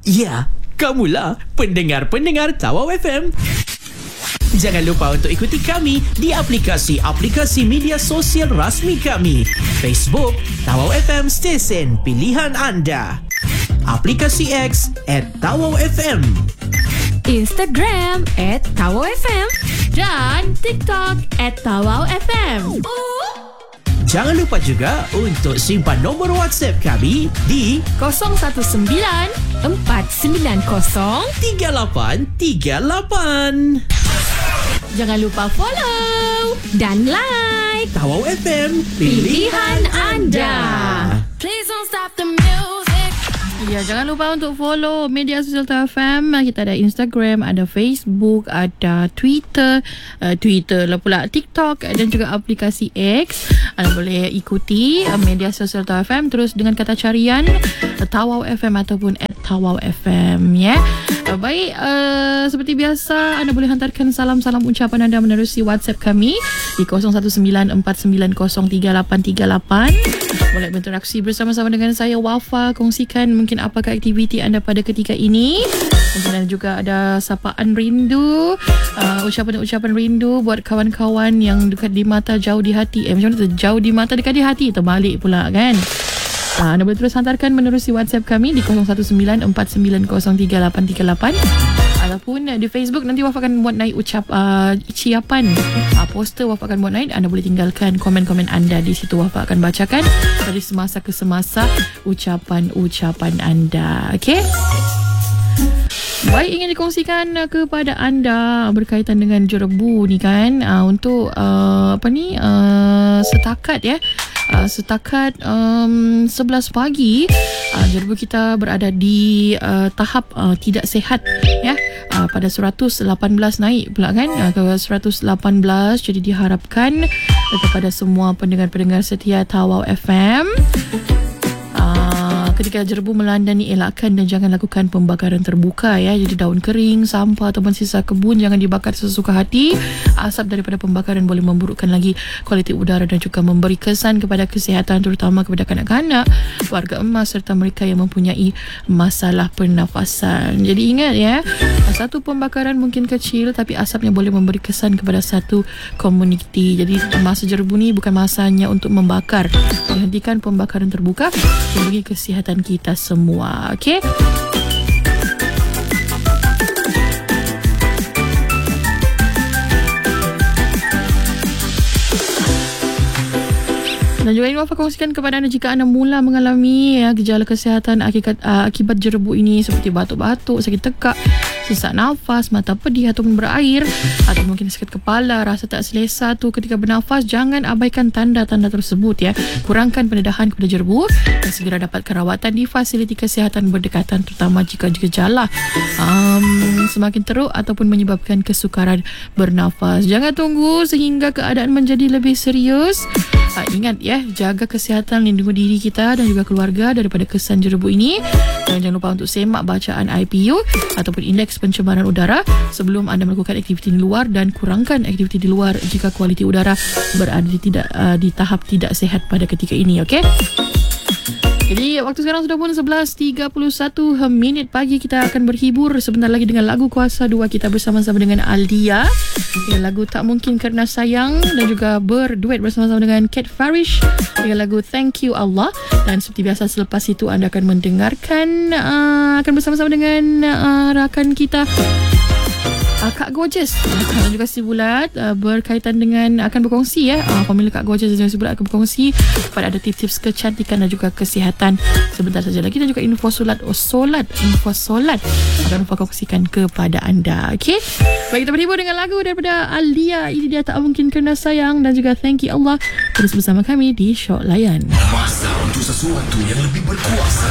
Ya, kamulah pendengar-pendengar Tawau FM. Jangan lupa untuk ikuti kami di aplikasi-aplikasi media sosial rasmi kami. Facebook, Tawau FM stesen pilihan anda. Aplikasi X @TawauFM. Instagram @TawauFM. Dan TikTok @TawauFM. Jangan lupa juga untuk simpan nombor WhatsApp kami di 019-490-3838. Jangan lupa follow dan like Tawau FM, pilihan anda. Please don't stop the music. Ya, jangan lupa untuk follow media sosial Tawau FM. Kita ada Instagram, ada Facebook, ada Twitter lah pula, TikTok dan juga aplikasi X. Anda boleh ikuti media sosial Tawau FM terus dengan kata carian Tawau FM ataupun @TawauFM, ya. Baik, seperti biasa anda boleh hantarkan salam-salam ucapan anda menerusi WhatsApp kami di 0194903838. Boleh berinteraksi bersama-sama dengan saya Wafa, kongsikan mungkin apakah aktiviti anda pada ketika ini. Dan juga ada sapaan rindu, ucapan-ucapan rindu buat kawan-kawan yang dekat di mata jauh di hati. Macam mana tu? Jauh di mata dekat di hati, terbalik pula kan. Anda boleh terus hantarkan menerusi WhatsApp kami di 0194903838. Ataupun di Facebook nanti Waf akan buat naik ciapan poster Waf akan buat naik. Anda boleh tinggalkan komen-komen anda di situ. Waf akan bacakan dari semasa ke semasa ucapan-ucapan anda. Okey? Baik, ingin dikongsikan kepada anda berkaitan dengan jerebu ni kan, untuk setakat ya. Setakat 11 pagi jerebu kita berada di tahap tidak sihat ya. Pada 118 naik pula kan ke 118. Jadi diharapkan kepada semua pendengar-pendengar setia Tawau FM, ketika jerebu melanda ni, elakkan dan jangan lakukan pembakaran terbuka ya. Jadi daun kering, sampah ataupun sisa kebun jangan dibakar sesuka hati. Asap daripada pembakaran boleh memburukkan lagi kualiti udara dan juga memberi kesan kepada kesihatan, terutama kepada kanak-kanak, warga emas serta mereka yang mempunyai masalah pernafasan. Jadi ingat ya, satu pembakaran mungkin kecil tapi asapnya boleh memberi kesan kepada satu komuniti. Jadi masa jerebu ni bukan masanya untuk membakar. Hentikan pembakaran terbuka bagi kesihatan kita semua. Okey? Dan juga ini Wafa kongsikan kepada anda jika anda mula mengalami gejala kesihatan akibat jerebu ini seperti batuk-batuk, sakit tekak, sesak nafas, mata pedih ataupun berair, atau mungkin sakit kepala, rasa tak selesa tu ketika bernafas, jangan abaikan tanda-tanda tersebut ya. Kurangkan pendedahan kepada jerebu dan segera dapatkan rawatan di fasiliti kesihatan berdekatan, terutama jika gejala semakin teruk ataupun menyebabkan kesukaran bernafas. Jangan tunggu sehingga keadaan menjadi lebih serius. Ingat ya, jaga kesihatan, lindungi diri kita dan juga keluarga daripada kesan jerebu ini. Dan jangan lupa untuk semak bacaan IPU ataupun indeks pencemaran udara sebelum anda melakukan aktiviti di luar, dan kurangkan aktiviti di luar jika kualiti udara berada di tahap tidak sihat pada ketika ini. Okey? Jadi waktu sekarang sudah pun 11.31 pagi. Kita akan berhibur sebentar lagi dengan lagu Kuasa 2 kita bersama-sama dengan Aldia. Lagu Tak Mungkin Kerana Sayang, dan juga berduet bersama-sama dengan Kat Farish dengan lagu Thank You Allah. Dan seperti biasa selepas itu anda akan mendengarkan akan bersama-sama dengan rakan kita Kak Gorgeous dan juga si Bulat berkaitan dengan akan berkongsi ya. Formula Kak Gorgeous dan si Bulat akan berkongsi pada ada tips-tips kecantikan dan juga kesihatan sebentar saja lagi, dan juga info solat akan berkongsikan kepada anda. Okey, baik, kita berhibur dengan lagu daripada Alia. Ini dia Tak Mungkin Kerana Sayang dan juga Thank You Allah. Terus bersama kami di Shock Layan. Masa untuk sesuatu yang lebih berkuasa.